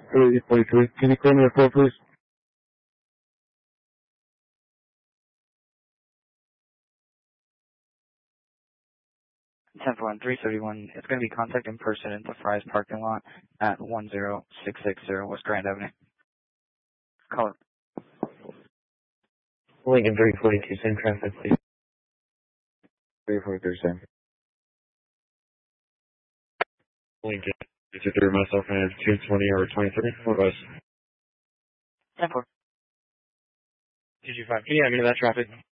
43. Can you call me a call, please? 10-4-1-331. It's going to be contact in person at the Fry's parking lot at 10660 West Grand Avenue. Call it. Lincoln 342, same traffic, please. 343, same. Lincoln, 53, myself, and 220 or 23. What was? 10-4. 225. Can you add me to that traffic?